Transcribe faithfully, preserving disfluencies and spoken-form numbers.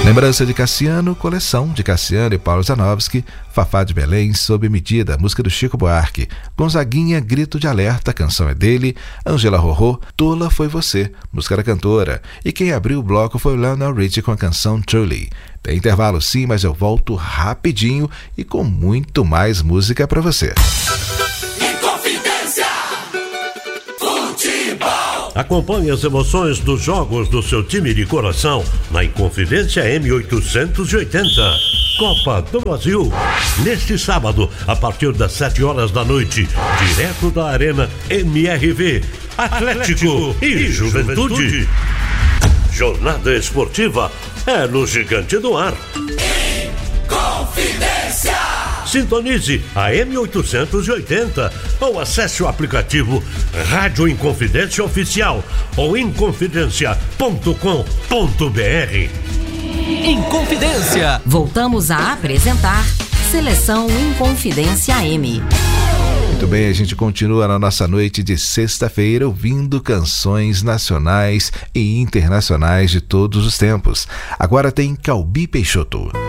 Lembrança de Cassiano, coleção de Cassiano e Paulo Zanowski, Fafá de Belém, Sob Medida, música do Chico Buarque, Gonzaguinha, Grito de Alerta, canção é dele, Angela Rorô, Tola Foi Você, música da cantora, e quem abriu o bloco foi Lionel Richie com a canção Truly. Tem intervalo sim, mas eu volto rapidinho e com muito mais música pra você. Acompanhe as emoções dos jogos do seu time de coração na Inconfidência M oitocentos e oitenta. Copa do Brasil. Neste sábado, a partir das sete horas da noite, direto da Arena M R V. Atlético e Juventude. Jornada esportiva é no Gigante do Ar. Inconfidência. Sintonize a M oitocentos e oitenta ou acesse o aplicativo Rádio Inconfidência Oficial ou inconfidencia ponto com ponto br. Inconfidência. Voltamos a apresentar Seleção Inconfidência M. Muito bem, a gente continua na nossa noite de sexta-feira ouvindo canções nacionais e internacionais de todos os tempos. Agora tem Calbi Peixoto.